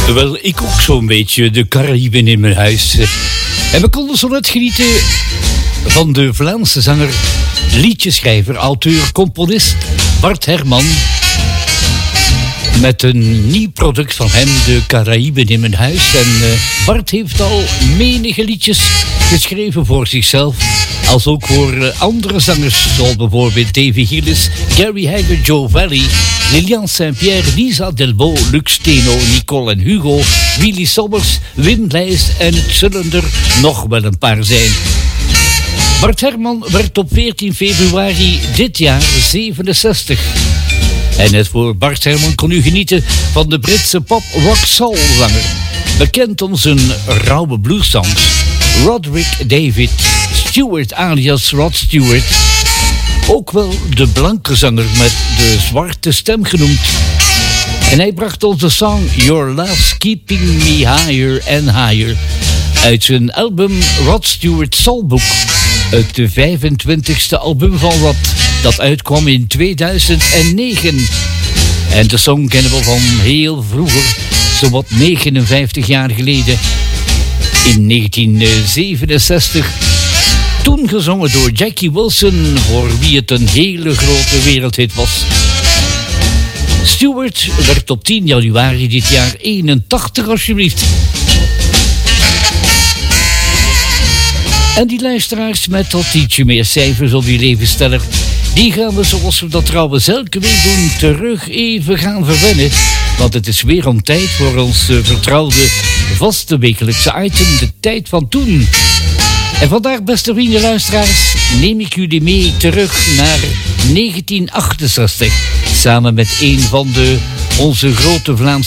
Wel, ik ook zo'n beetje de Caraïben in mijn huis. En we konden zo net genieten van de Vlaamse zanger, liedjeschrijver, auteur, componist Bart Herman. Met een nieuw product van hem, de Caraïben in mijn huis. En Bart heeft al menige liedjes geschreven voor zichzelf, als ook voor andere zangers, zoals bijvoorbeeld Davy Gillis, Gary Hagger, Joe Valley, Lilian Saint-Pierre, Lisa Delbo, Luc Steno, Nicole en Hugo, Willy Sommers, Wim Leijs en het zullen er nog wel een paar zijn. Bart Herman werd op 14 februari dit jaar 67. En net voor Bart Herman kon u genieten van de Britse pop-rock-soul-zanger, bekend om zijn rauwe bluessongs, Roderick David Stewart alias Rod Stewart. Ook wel de blanke zanger met de zwarte stem genoemd. En hij bracht ons de song Your Love's Keeping Me Higher and Higher uit zijn album Rod Stewart Soulbook. Het 25e album van Rod, dat uitkwam in 2009. En de song kennen we van heel vroeger, zowat 59 jaar geleden. In 1967, toen gezongen door Jackie Wilson, voor wie het een hele grote wereldhit was. Stewart werd op 10 januari dit jaar 81, alsjeblieft. En die luisteraars met dat ietsje meer cijfers op die levensteller, die gaan we, zoals we dat trouwens elke week doen, terug even gaan verwennen. Want het is weer om tijd voor ons vertrouwde vaste wekelijkse item, de tijd van toen. En vandaag, beste vrienden luisteraars, neem ik jullie mee terug naar 1968. Samen met een van onze grote Vlaamse